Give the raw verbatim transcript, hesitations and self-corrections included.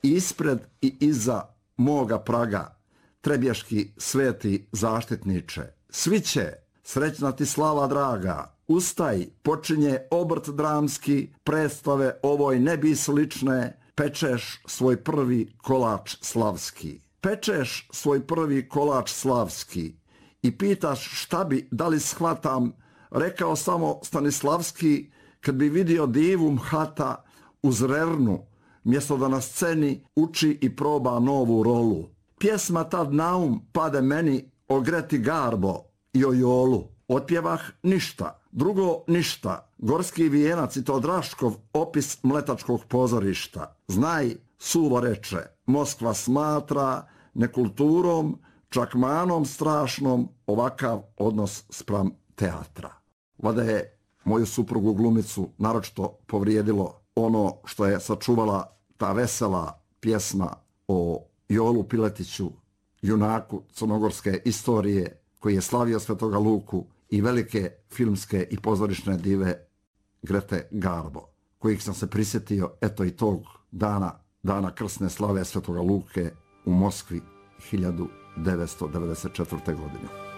ispred i iza moga praga, trebješki sveti zaštitniče. Svi će, srećna ti slava draga, ustaj, počinje obrt dramski, predstave ovoj ne bi slične, pečeš svoj prvi kolač slavski. Pečeš svoj prvi kolač slavski i pitaš šta bi, da li shvatam, rekao samo Stanislavski, kad bi vidio divu mhata uz rernu, mjesto da na sceni uči i proba novu rolu. Pjesma tad naum pade meni o Greti Garbo i o Jolu. Otpjevah ništa, drugo ništa, gorski vijenac i to Draškov opis mletačkog pozorišta. Znaj, suvo reče, Moskva smatra nekulturom, čak manom strašnom, ovakav odnos spram teatra. Vada je moju suprugu glumicu naročito povrijedilo ono što je sačuvala ta vesela pjesma o Jolu Piletiću, junaku crnogorske istorije, koji je slavio Svetoga Luku, i velike filmske i pozorišne dive Grete Garbo, kojih sam se prisjetio eto i tog dana, dana krsne slave Svetoga Luke u Moskvi hiljadu devetsto devedeset četvrte. godine.